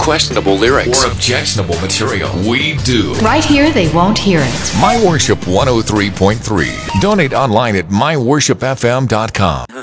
questionable lyrics or objectionable material. We do. Right here, they won't hear it. My Worship 103.3. Donate online at myworshipfm.com.